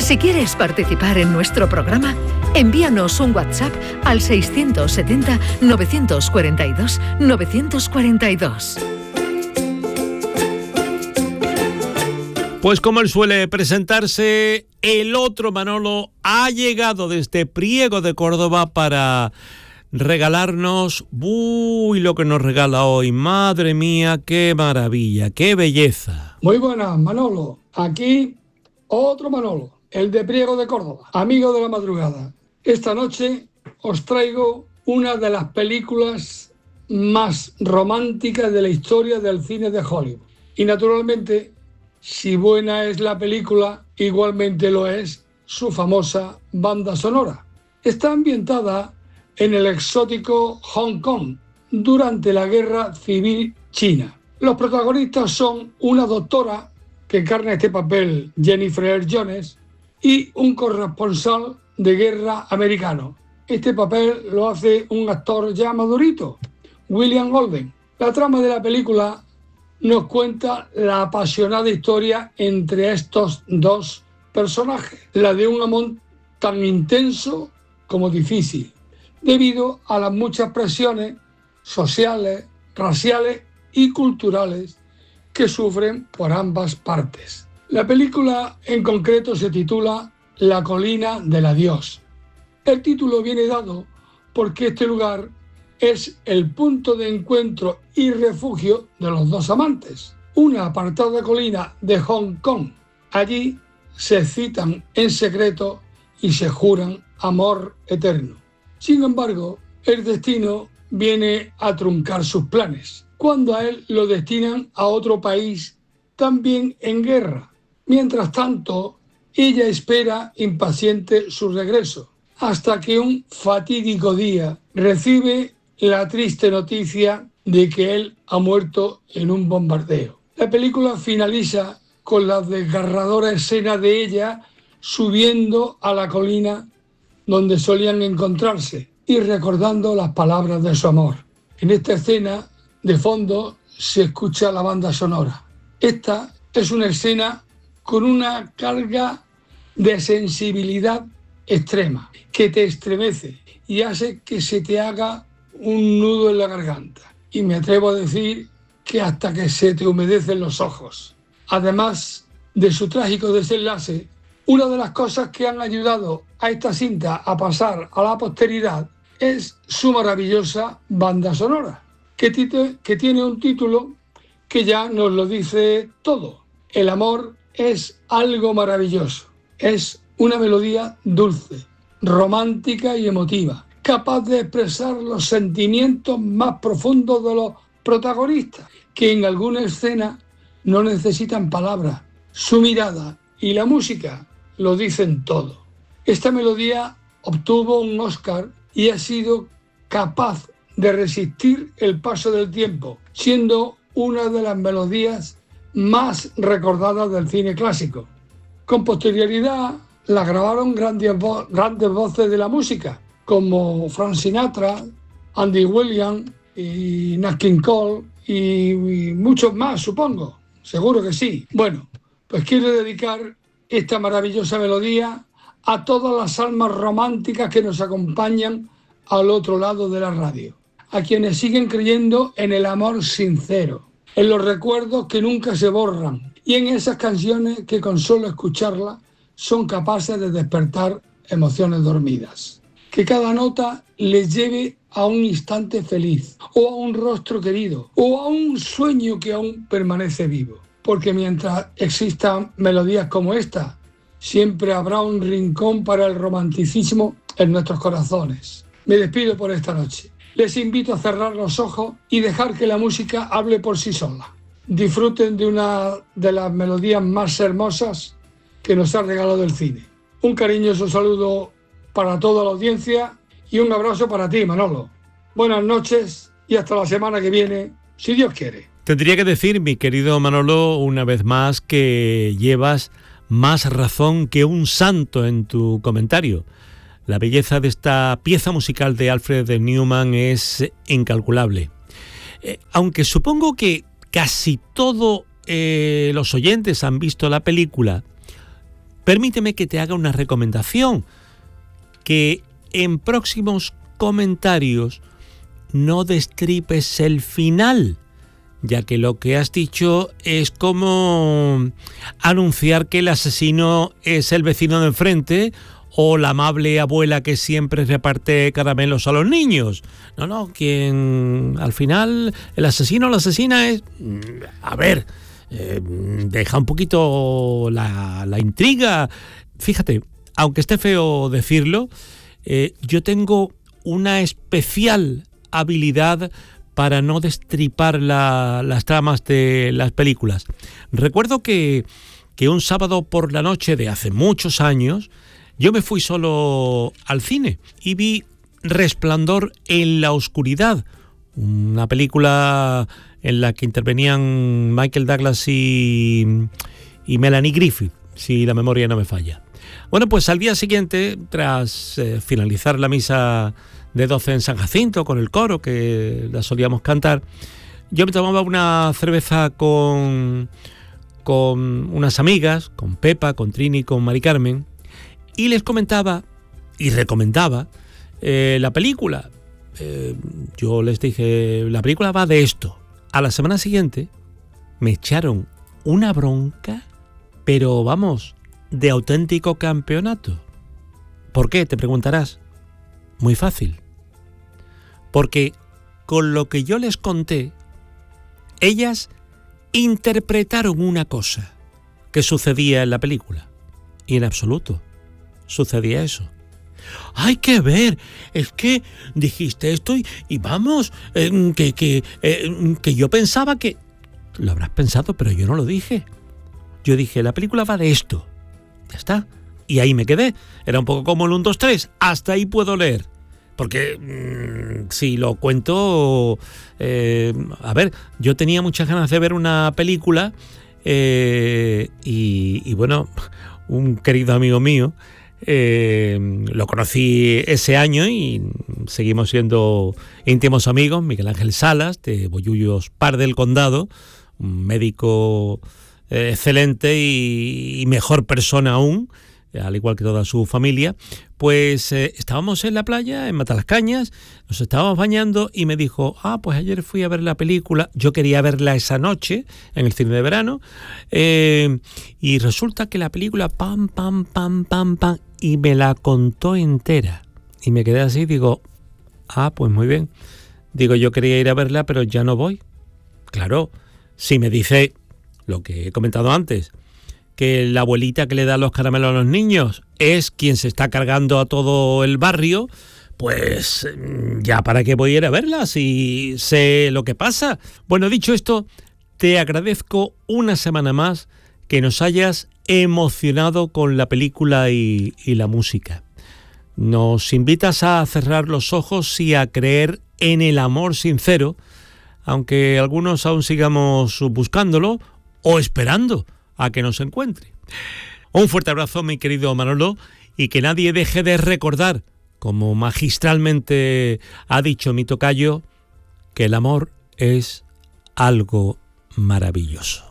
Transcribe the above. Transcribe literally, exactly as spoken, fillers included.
Si quieres participar en nuestro programa, envíanos un WhatsApp al seiscientos setenta, novecientos cuarenta y dos, novecientos cuarenta y dos. Pues como él suele presentarse, el otro Manolo ha llegado desde Priego de Córdoba para regalarnos, uy, lo que nos regala hoy. Madre mía, qué maravilla, qué belleza. Muy buenas, Manolo. Aquí otro Manolo, el de Priego de Córdoba, amigo de la madrugada. Esta noche os traigo una de las películas más románticas de la historia del cine de Hollywood. Y naturalmente, si buena es la película, igualmente lo es su famosa banda sonora. Está ambientada en el exótico Hong Kong durante la Guerra Civil China. Los protagonistas son una doctora que encarna este papel, Jennifer Earl Jones, y un corresponsal de guerra americano. Este papel lo hace un actor ya madurito, William Holden. La trama de la película nos cuenta la apasionada historia entre estos dos personajes, la de un amor tan intenso como difícil, debido a las muchas presiones sociales, raciales y culturales que sufren por ambas partes. La película en concreto se titula La colina del adiós. El título viene dado porque este lugar es el punto de encuentro y refugio de los dos amantes, una apartada colina de Hong Kong. Allí se citan en secreto y se juran amor eterno. Sin embargo, el destino viene a truncar sus planes, cuando a él lo destinan a otro país también en guerra. Mientras tanto, ella espera impaciente su regreso, hasta que un fatídico día recibe la triste noticia de que él ha muerto en un bombardeo. La película finaliza con la desgarradora escena de ella subiendo a la colina donde solían encontrarse y recordando las palabras de su amor. En esta escena, de fondo, se escucha la banda sonora. Esta es una escena con una carga de sensibilidad extrema que te estremece y hace que se te haga un nudo en la garganta. Y me atrevo a decir que hasta que se te humedecen los ojos. Además de su trágico desenlace, una de las cosas que han ayudado a esta cinta a pasar a la posteridad es su maravillosa banda sonora, que, tite, que tiene un título que ya nos lo dice todo. El amor es algo maravilloso. Es una melodía dulce, romántica y emotiva, capaz de expresar los sentimientos más profundos de los protagonistas, que en alguna escena no necesitan palabras. Su mirada y la música lo dicen todo. Esta melodía obtuvo un Oscar y ha sido capaz de resistir el paso del tiempo, siendo una de las melodías más recordadas del cine clásico. Con posterioridad la grabaron grandes, vo- grandes voces de la música, como Frank Sinatra, Andy Williams y Nat King Cole y, y muchos más, supongo. Seguro que sí. Bueno, pues quiero dedicar esta maravillosa melodía a todas las almas románticas que nos acompañan al otro lado de la radio, a quienes siguen creyendo en el amor sincero, en los recuerdos que nunca se borran y en esas canciones que con solo escucharlas son capaces de despertar emociones dormidas. Que cada nota les lleve a un instante feliz, o a un rostro querido, o a un sueño que aún permanece vivo. Porque mientras existan melodías como esta, siempre habrá un rincón para el romanticismo en nuestros corazones. Me despido por esta noche. Les invito a cerrar los ojos y dejar que la música hable por sí sola. Disfruten de una de las melodías más hermosas que nos ha regalado el cine. Un cariñoso saludo para toda la audiencia y un abrazo para ti, Manolo. Buenas noches y hasta la semana que viene, si Dios quiere. Tendría que decir, mi querido Manolo, una vez más, que llevas más razón que un santo en tu comentario. La belleza de esta pieza musical de Alfred Newman es incalculable. Eh, aunque supongo que casi todos eh, los oyentes han visto la película, permíteme que te haga una recomendación, que en próximos comentarios no destripes el final, ya que lo que has dicho es como anunciar que el asesino es el vecino de enfrente o la amable abuela que siempre reparte caramelos a los niños. No, no, quien al final, el asesino o la asesina es... A ver, eh, deja un poquito la, la intriga. Fíjate, aunque esté feo decirlo, eh, yo tengo una especial habilidad para no destripar la, las tramas de las películas. Recuerdo que, que un sábado por la noche de hace muchos años, yo me fui solo al cine y vi Resplandor en la oscuridad, una película en la que intervenían Michael Douglas y, y Melanie Griffith, si la memoria no me falla. Bueno, pues al día siguiente, tras eh, finalizar la misa de doce en San Jacinto, con el coro que la solíamos cantar, yo me tomaba una cerveza con, con unas amigas, con Pepa, con Trini, con Mari Carmen, y les comentaba y recomendaba eh, la película. Eh, yo les dije, la película va de esto. A la semana siguiente me echaron una bronca, pero vamos, de auténtico campeonato. ¿Por qué? Te preguntarás. Muy fácil. Porque con lo que yo les conté, ellas interpretaron una cosa que sucedía en la película. Y en absoluto sucedía eso. Hay que ver, es que dijiste esto y, y vamos, eh, que, que, eh, que yo pensaba que... Lo habrás pensado, pero yo no lo dije. Yo dije, la película va de esto. Ya está. Y ahí me quedé. Era un poco como el uno, dos, tres. Hasta ahí puedo leer. Porque mmm, si lo cuento... Eh, a ver, yo tenía muchas ganas de ver una película eh, y, y bueno, un querido amigo mío, eh, lo conocí ese año y seguimos siendo íntimos amigos, Miguel Ángel Salas, de Bollullos Par del Condado, un médico eh, excelente y, y mejor persona aún, al igual que toda su familia. Pues eh, estábamos en la playa, en Matalascañas, nos estábamos bañando y me dijo, ah, pues ayer fui a ver la película, yo quería verla esa noche en el cine de verano, eh, y resulta que la película, pam, pam, pam, pam, pam, y me la contó entera. Y me quedé así, digo, ah, pues muy bien. Digo, yo quería ir a verla, pero ya no voy. Claro, si me dice lo que he comentado antes, que la abuelita que le da los caramelos a los niños es quien se está cargando a todo el barrio, pues ya para qué voy a ir a verla si sé lo que pasa. Bueno, dicho esto, te agradezco una semana más que nos hayas emocionado con la película y, y la música. Nos invitas a cerrar los ojos y a creer en el amor sincero, aunque algunos aún sigamos buscándolo o esperando a que nos encuentre. Un fuerte abrazo, mi querido Manolo, y que nadie deje de recordar, como magistralmente ha dicho mi tocayo, que el amor es algo maravilloso.